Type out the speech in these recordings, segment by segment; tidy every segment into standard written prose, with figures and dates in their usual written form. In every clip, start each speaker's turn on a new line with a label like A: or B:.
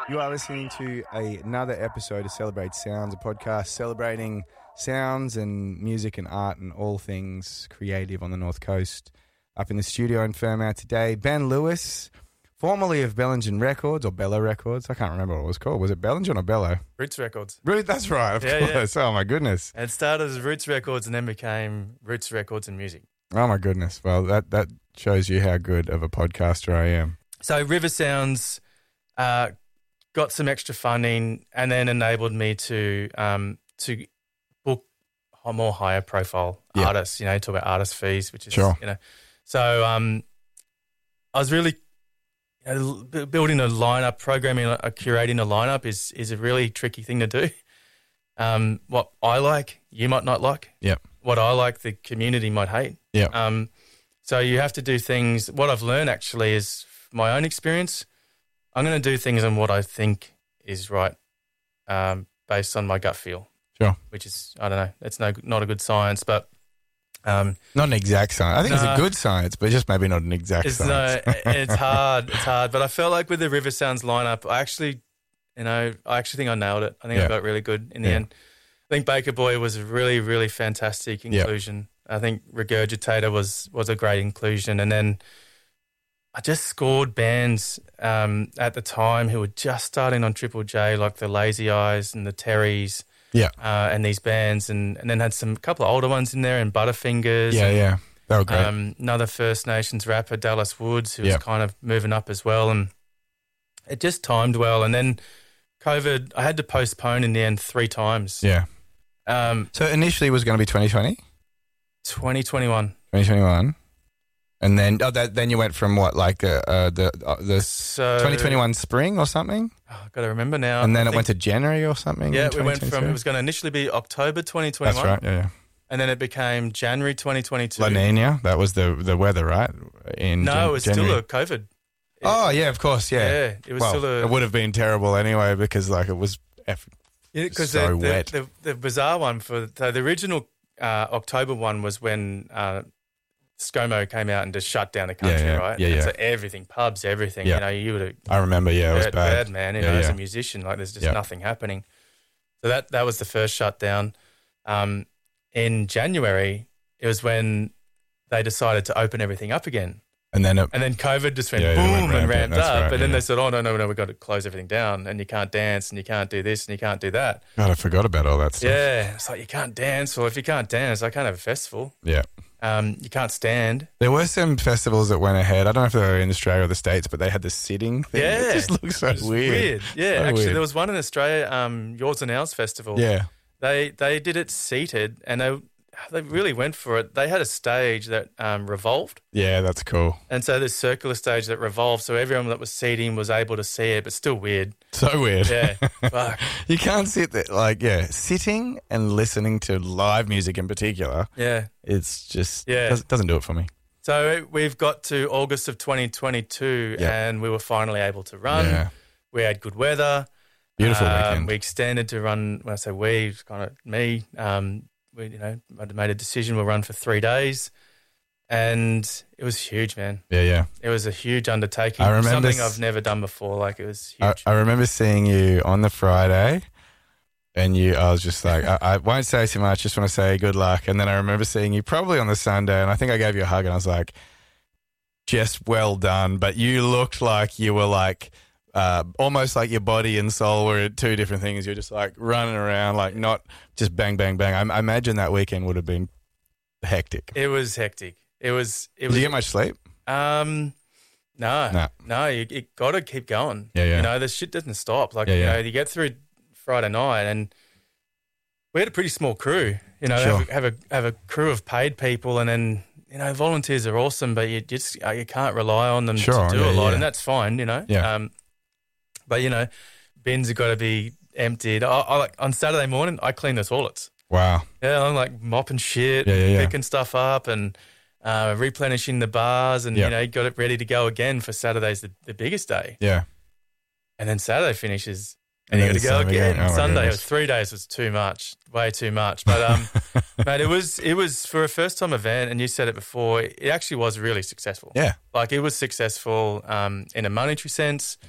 A: You are listening to another episode of Celebrate Sounds, a podcast celebrating sounds and music and art and all things creative on the North Coast. Up in the studio in Fairmount today, Ben Lewis, formerly of Bellingen Records or Bello Records. I can't remember what it was called. Was it Bellingen or Bello?
B: Roots Records.
A: That's right, of course. Yeah. Oh, my goodness.
B: It started as Roots Records and then became Roots Records and Music.
A: Oh, my goodness. Well, that shows you how good of a podcaster I am.
B: So River Sounds got some extra funding and then enabled me to book more higher profile artists, talk about artist fees, which is, So I was really building a lineup, curating a lineup is a really tricky thing to do. What I like, you might not like.
A: Yep.
B: What I like, the community might hate.
A: Yeah.
B: So you have to do things. What I've learned actually is my own experience. I'm going to do things on what I think is right, based on my gut feel.
A: Sure.
B: Which is, I don't know, it's not a good science, but
A: not an exact science. I think it's a good science, but just maybe not an exact science.
B: It's hard. It's hard. But I felt like with the River Sounds lineup, I actually think I nailed it. I think I got really good in the end. I think Baker Boy was a really, really fantastic inclusion. I think Regurgitator was a great inclusion. And then I just scored bands at the time who were just starting on Triple J, like the Lazy Eyes and the Terrys.
A: Yeah.
B: And these bands, and then had a couple of older ones in there, and Butterfingers.
A: Yeah. They were great.
B: Another First Nations rapper, Dallas Woods, who was kind of moving up as well. And it just timed well. And then COVID, I had to postpone in the end 3 times.
A: Yeah. So initially it was going to be 2020?
B: 2021.
A: 2021. And then then you went from what, like the 2021 spring or something?
B: Oh, I've got to remember now.
A: And then it went to January or something?
B: Yeah, we went from, it was going to initially be October 2021.
A: That's right, yeah.
B: And then it became January 2022.
A: La Nina, that was the weather, right?
B: It was
A: January.
B: still a COVID.
A: Oh, yeah, of course, yeah.
B: Yeah, it was still
A: it would have been terrible anyway because it was so wet.
B: The bizarre one the original October one was when ScoMo came out and just shut down the country, right?
A: Yeah,
B: So everything, pubs, everything.
A: Yeah.
B: You would have.
A: I remember. Yeah, it was
B: bad, man. As a musician, like there's just nothing happening. So that was the first shutdown. In January, it was when they decided to open everything up again.
A: And then
B: COVID just went boom and ramped up. But then they said, oh, no, we've got to close everything down and you can't dance and you can't do this and you can't do that.
A: God, I forgot about all that stuff.
B: Yeah, it's like you can't dance. Well, if you can't dance, I can't have a festival.
A: Yeah.
B: You can't stand.
A: There were some festivals that went ahead. I don't know if they were in Australia or the States, but they had the sitting thing.
B: Yeah.
A: It just looks so weird.
B: Yeah,
A: so
B: actually,
A: weird.
B: there was one in Australia, Yours and Ours Festival.
A: Yeah.
B: They did it seated and they really went for it. They had a stage that revolved.
A: Yeah, that's cool.
B: And so this circular stage that revolved, so everyone that was seating was able to see it, but still weird.
A: So weird.
B: Yeah. Fuck.
A: You can't sit there, sitting and listening to live music in particular.
B: Yeah.
A: It's just, doesn't do it for me.
B: So we've got to August of 2022 and we were finally able to run.
A: Yeah.
B: We had good weather.
A: Beautiful weekend.
B: We extended to run, when I say we, it's kind of me. I'd made a decision we'll run for 3 days. And it was huge, man.
A: Yeah.
B: It was a huge undertaking.
A: I remember
B: something I've never done before. Like, it was huge.
A: I remember seeing you on the Friday and I was just like, I won't say too much, just want to say good luck. And then I remember seeing you probably on the Sunday and I think I gave you a hug and I was like, just well done. But you looked like you were like, almost like your body and soul were 2 different things. You're just like running around, like not just bang, bang, bang. I imagine that weekend would have been hectic.
B: It was hectic. Did
A: you get much sleep?
B: No. You got to keep going.
A: Yeah.
B: The shit doesn't stop. Like, you get through Friday night and we had a pretty small crew,
A: Sure.
B: have a crew of paid people and then, volunteers are awesome, but you can't rely on them to do a lot and that's fine,
A: Yeah.
B: But, bins have got to be emptied. I on Saturday morning, I clean the toilets.
A: Wow.
B: Yeah, I'm like mopping shit, picking stuff up and replenishing the bars and, you got it ready to go again for Saturday's the biggest day.
A: Yeah.
B: And then Saturday finishes and you got to go again.
A: Oh,
B: Sunday, it was 3 days was too much, way too much. But, mate, it was for a first-time event, and you said it before, it actually was really successful.
A: Yeah.
B: Like, it was successful in a monetary sense.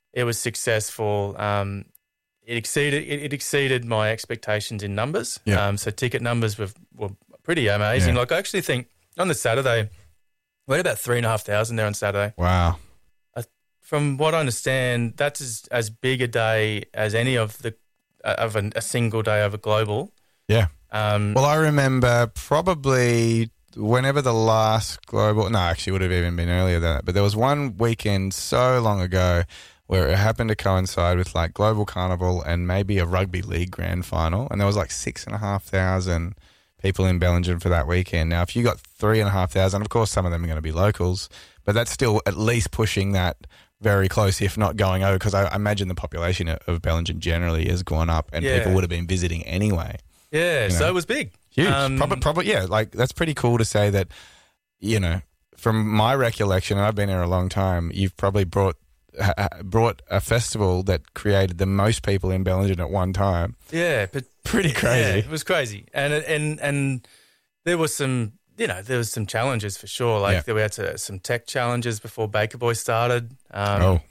B: it was successful. It exceeded my expectations in numbers.
A: Yeah.
B: So ticket numbers were pretty amazing.
A: Yeah.
B: Like, I actually think on the Saturday, we had about 3,500 there on Saturday.
A: Wow.
B: From what I understand, that's as big a day as any of a single day of a global.
A: Yeah.
B: Well,
A: I remember probably whenever the last global, no, actually it would have even been earlier than that, but there was one weekend so long ago where it happened to coincide with like Global Carnival and maybe a rugby league grand final, and there was like 6,500 people in Bellingen for that weekend. Now, if you got 3,500, of course some of them are going to be locals, but that's still at least pushing that very close, if not going over, because I imagine the population of Bellingen generally has gone up, and people would have been visiting anyway.
B: Yeah,
A: you know?
B: So it was big.
A: Huge. Probably, yeah. Like, that's pretty cool to say that, you know, from my recollection, and I've been here a long time, you've probably brought a festival that created the most people in Bellingen at one time.
B: Yeah, but
A: pretty crazy.
B: Yeah, it was crazy, and there was some, challenges for sure. Like we had some tech challenges before Baker Boy started. And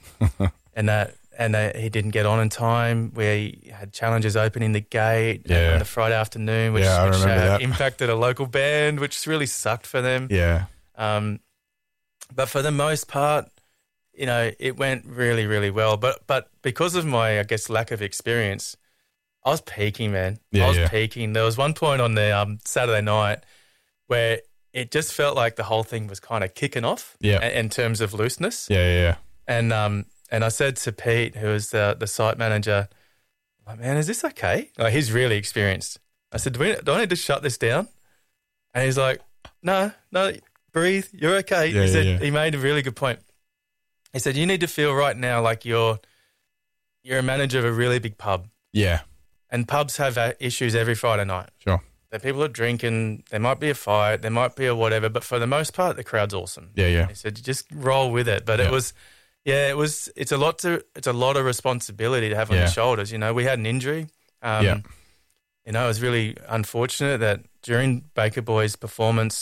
B: he didn't get on in time. We had challenges opening the gate on the Friday afternoon, which impacted a local band, which really sucked for them.
A: Yeah.
B: But for the most part, it went really, really well. But because of my, I guess, lack of experience, I was peaking, man. I was peaking. There was one point on the Saturday night where it just felt like the whole thing was kind of kicking off in terms of looseness.
A: Yeah.
B: And I said to Pete, who was the site manager, like, man, is this okay? Like, he's really experienced. I said, do I need to shut this down? And he's like, no, breathe. You're okay. He made a really good point. He said, you need to feel right now like you're a manager of a really big pub.
A: Yeah.
B: And pubs have issues every Friday night.
A: Sure.
B: The people are drinking. There might be a fight. There might be a whatever. But for the most part, the crowd's awesome.
A: Yeah.
B: He said, just roll with it. But it's a lot of responsibility to have on your shoulders. We had an injury. It was really unfortunate that during Baker Boy's performance,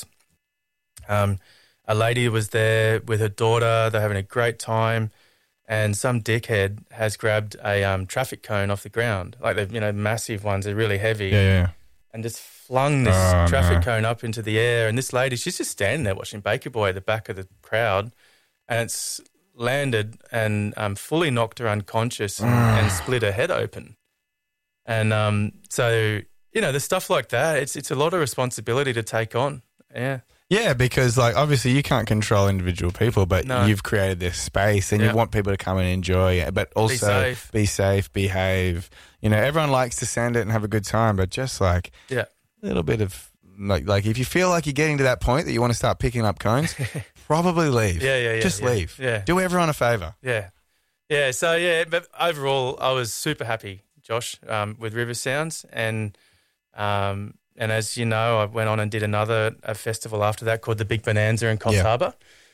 B: a lady was there with her daughter. They're having a great time, and some dickhead has grabbed a traffic cone off the ground, like the massive ones. They're really heavy.
A: Yeah.
B: And just flung this traffic cone up into the air. And this lady, she's just standing there watching Baker Boy at the back of the crowd, and it's landed and fully knocked her unconscious and split her head open. And so there's stuff like that. It's a lot of responsibility to take on. Yeah.
A: Yeah, because like obviously you can't control individual people, but you've created this space and you want people to come and enjoy it, but also be safe, behave. Everyone likes to send it and have a good time, but just like a little bit of like if you feel like you're getting to that point that you want to start picking up cones, probably leave. Just leave. Yeah. Do everyone a favor.
B: Yeah. So but overall I was super happy, Josh, with River Sounds, and as you know, I went on and did a festival after that called the Big Bonanza in Coffs Harbour.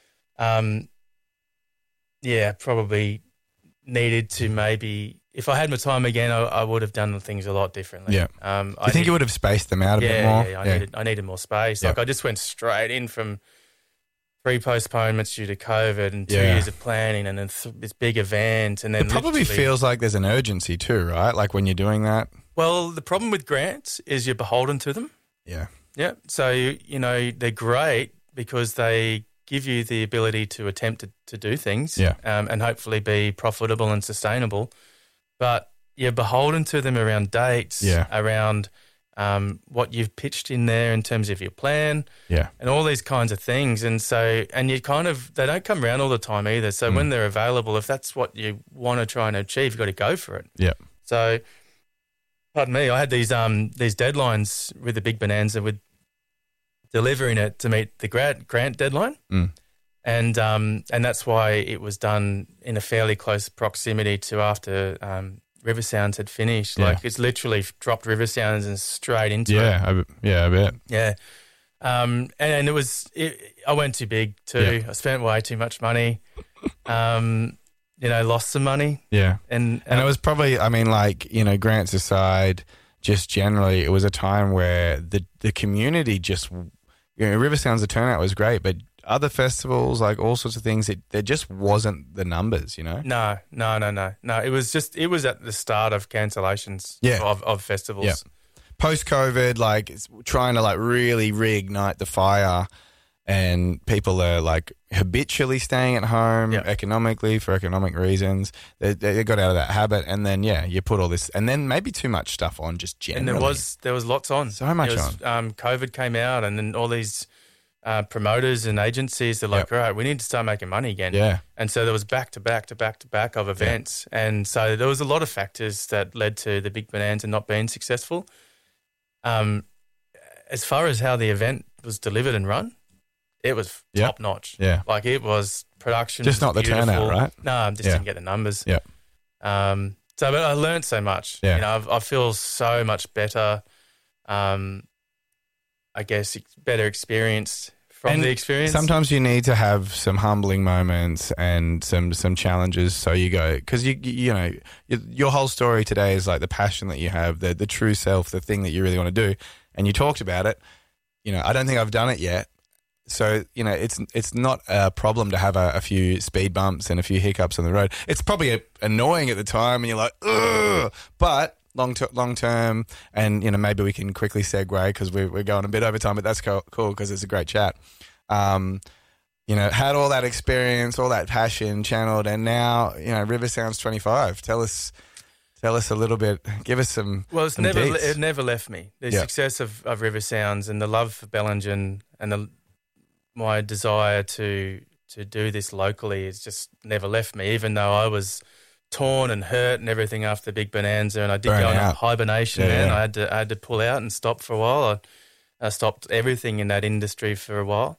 B: Probably needed to maybe, if I had my time again, I would have done things a lot differently.
A: Yeah. Do you think you would have spaced them out a bit more?
B: Yeah, I needed more space. Like I just went straight in from 3 postponements due to COVID and 2 years of planning and then this big event. And then
A: it probably feels like there's an urgency too, right? Like when you're doing that.
B: Well, the problem with grants is you're beholden to them.
A: Yeah.
B: Yeah. So, they're great because they give you the ability to attempt to do things and hopefully be profitable and sustainable. But you're beholden to them around dates, around what you've pitched in there in terms of your plan and all these kinds of things. And so, and you they don't come around all the time either. So when they're available, if that's what you want to try and achieve, you've got to go for it.
A: Yeah.
B: So, pardon me, I had these deadlines with the Big Bonanza with delivering it to meet the grant deadline. And that's why it was done in a fairly close proximity to after River Sounds had finished. Like it's literally dropped River Sounds and straight into it.
A: I bet.
B: Yeah. And I went too big too.
A: Yeah.
B: I spent way too much money. Lost some money.
A: Yeah.
B: And
A: it was probably, grants aside, just generally, it was a time where the community just, River Sounds, the turnout was great, but other festivals, like all sorts of things. There just wasn't the numbers, you know?
B: No. It was at the start of cancellations of festivals.
A: Yeah. Post-COVID, like it's trying to like really reignite the fire, and people are like habitually staying at home economically for economic reasons. They got out of that habit, and then you put all this, and then maybe too much stuff on just generally.
B: And there was lots on.
A: So much
B: on. COVID came out, and then all these promoters and agencies, they're like, right, we need to start making money again.
A: Yeah.
B: And so there was back to back of events, and so there was a lot of factors that led to the Big Bonanza not being successful. As far as how the event was delivered and run, it was top notch.
A: Yeah.
B: Like it was production.
A: Just not
B: beautiful.
A: The turnout, right?
B: No, I just didn't get the numbers.
A: Yeah.
B: But I learned so much.
A: Yeah.
B: You know, I feel so much better. I guess better experienced from the experience.
A: Sometimes you need to have some humbling moments and some challenges. So you go, because you know your whole story today is like the passion that you have, the true self, the thing that you really want to do, and you talked about it. You know, I don't think I've done it yet. So, you know, it's not a problem to have a few speed bumps and a few hiccups on the road. It's probably annoying at the time and you're like, ugh, but long term, and, you know, maybe we can quickly segue because we're going a bit over time, but that's cool because it's a great chat. You know, had all that experience, all that passion channeled, and now, you know, River Sounds 25. Tell us a little bit. Give us some.
B: Well, it never left me. The success of River Sounds and the love for Bellingen and my desire to do this locally has just never left me. Even though I was torn and hurt and everything after the Big Bonanza, and I did go into hibernation. I had to pull out and stop for a while. I stopped everything in that industry for a while.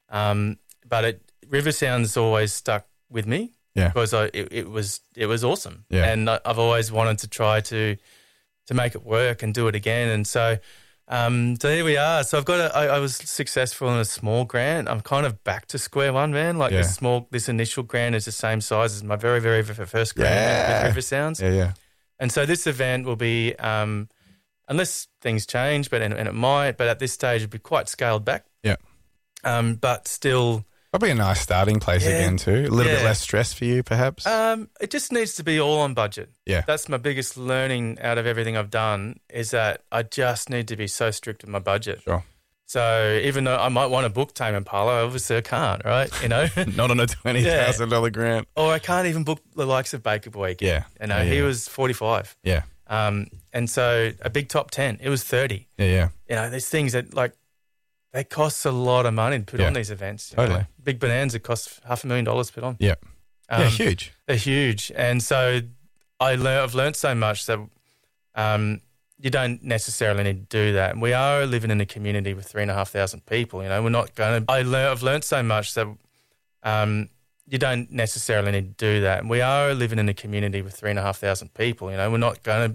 B: But River Sounds always stuck with me.
A: Yeah.
B: Because it was awesome.
A: Yeah.
B: And I've always wanted to try to make it work and do it again. And so here we are. So I was successful in a small grant. I'm kind of back to square one, man. Like this initial grant is the same size as my very, very first grant with River Sounds.
A: Yeah.
B: And so this event will be, unless things change, and it might, but at this stage it'll be quite scaled back.
A: Yeah.
B: But still.
A: Probably a nice starting place again too. A little bit less stress for you, perhaps.
B: It just needs to be all on budget.
A: Yeah,
B: that's my biggest learning out of everything I've done is that I just need to be so strict with my budget.
A: Sure.
B: So even though I might want to book Tame Impala, obviously I can't, right? You know,
A: not on a $20,000 grant.
B: Or I can't even book the likes of Baker Boy.
A: Yeah,
B: you know, he was 45.
A: Yeah.
B: And so a big top 10, it was 30.
A: Yeah.
B: You know, there's things that like. They cost a lot of money to put on these events.
A: Totally.
B: Big Bonanza costs $500,000 to put on.
A: Yeah. Huge.
B: They're huge. And so I've learned so much that you don't necessarily need to do that. And we are living in a community with 3,500 people. You know, we're not going to. I've learned so much that you don't necessarily need to do that. And we are living in a community with 3,500 people. You know, we're not going to